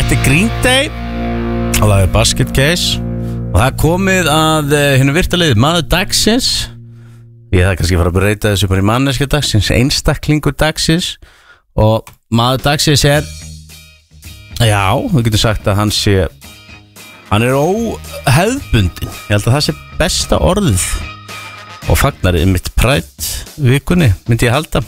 Þetta Green Day og það Basket Case og það komið að hennu virtaliði maður dagsins. Ég það kannski fara að breyta þessu bara í manneskja dagsins, einstaklingur dagsins, og maður dagsins já, við getum sagt að hann óhefðbundin. Ég held að það sé besta orðið og fagnar mitt Pride vikunni, myndi ég halda.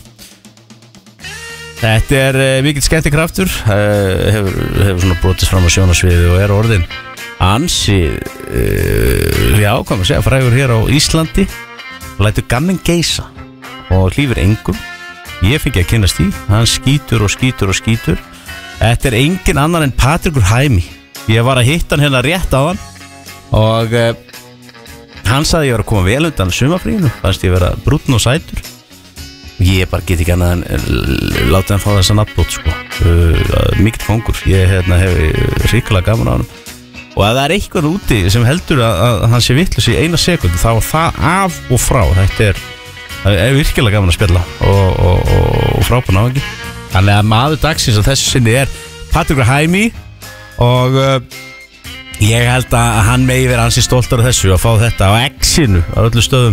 Þetta mikill skemmtikraftur, hefur svona brotist fram á sjónarsviði og orðin ansi, já, hvað maður segja, frægur hér á Íslandi og lætur gamminn geisa og hlífir engum. Ég fengi að kynnast í, hann skítur og skítur og skítur. Þetta engin annar en Patrikur Hæmi. Ég var að hitta hann hérna rétt á hann og hann sagði ég var að koma vel undan sumarfríinu, fannst ég vera brúnn og sætur. Ég bara get ekki annað en látið hann fá þessa nafnbót sko. Mikill kongur. Ég hef hrikalega gaman á hann. Og ef það eitthvað úti sem heldur að hann sé vitlaus í 1 sekúndu, þá það af og frá. Þetta virkilega gaman að spjalla og frábær náðingi. Þannig að maður dagsins á þessu sinni Patrikur Hæmi og ég held að hann megi vera ansi stoltur af þessu að fá þetta á X-inu á öllu stöðum.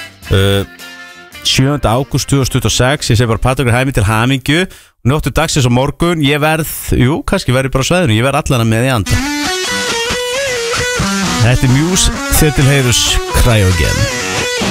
7. ágúst 2026. Ég segi bara Patrikur Hæmi til hamingju. Nóttu dagsins á morgun. Ég kannski verð bara á svæðinu. Ég verð allan með í anda. Þetta Muse, þér til heiðurs Cry Again.